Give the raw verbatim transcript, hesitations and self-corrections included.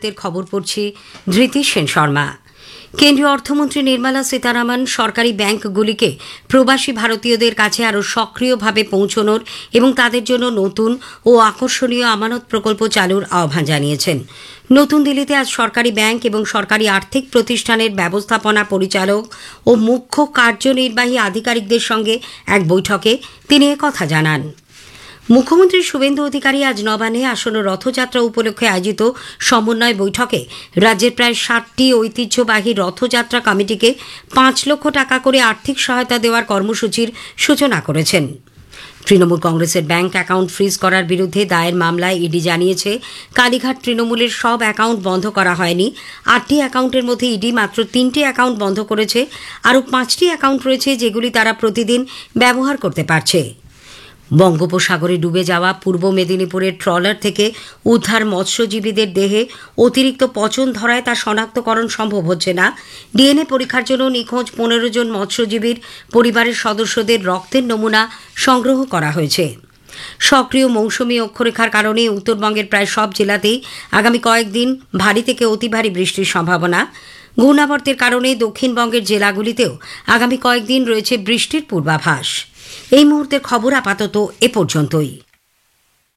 মুহূর্তের খবর পড়ছি ধৃতি সেন শর্মা। কেন্দ্রীয় অর্থমন্ত্রী নির্মলা সীতারামন সরকারি ব্যাংকগুলিকে প্রবাসী ভারতীয়দের কাছে আরও সক্রিয়ভাবে পৌঁছনোর এবং তাদের জন্য নতুন ও আকর্ষণীয় আমানত প্রকল্প চালুর আহ্বান জানিয়েছেন। নতুন দিল্লিতে আজ সরকারি ব্যাংক এবং সরকারি আর্থিক প্রতিষ্ঠানের ব্যবস্থাপনা পরিচালক ও মুখ্য কার্যনির্বাহী আধিকারিকদের সঙ্গে এক বৈঠকে তিনি একথা জানান। মুখ্যমন্ত্রী শুভেন্দু অধিকারী আজ নবান্নে আসন্ন রথযাত্রা উপলক্ষে আয়োজিত সমন্বয় বৈঠকে রাজ্যের প্রায় ষাটটি ঐতিহ্যবাহী রথযাত্রা কমিটিকে পাঁচ লক্ষ টাকা করে আর্থিক সহায়তা দেওয়ার কর্মসূচির সূচনা করেছেন। তৃণমূল কংগ্রেসের ব্যাংক অ্যাকাউন্ট ফ্রিজ করার বিরুদ্ধে দায়ের মামলায় ইডি জানিয়েছে, কালীঘাট তৃণমূলের সব অ্যাকাউন্ট বন্ধ করা হয়নি। আটটি অ্যাকাউন্টের মধ্যে ইডি মাত্র তিনটি অ্যাকাউন্ট বন্ধ করেছে। আরও পাঁচটি অ্যাকাউন্ট রয়েছে যেগুলি তারা প্রতিদিন ব্যবহার করতে পারছে। বঙ্গোপসাগরে ডুবে যাওয়া পূর্ব মেদিনীপুরের ট্রলার থেকে উদ্ধার মৎস্যজীবীদের দেহে অতিরিক্ত পচন ধরায় তা শনাক্তকরণ সম্ভব হচ্ছে না। ডিএনএ পরীক্ষার জন্য নিখোঁজ পনেরো জন মৎস্যজীবীর পরিবারের সদস্যদের রক্তের নমুনা সংগ্রহ করা হয়েছে। সক্রিয় মৌসুমী অক্ষরেখার কারণে উত্তরবঙ্গের প্রায় সব জেলাতেই আগামী কয়েকদিন ভারী থেকে অতি ভারী বৃষ্টির সম্ভাবনা। ঘূর্ণাবর্তের কারণে দক্ষিণবঙ্গের জেলাগুলিতেও আগামী কয়েকদিন রয়েছে বৃষ্টির পূর্বাভাস। এই মুহূর্তের খবর আপাতত এ পর্যন্তই।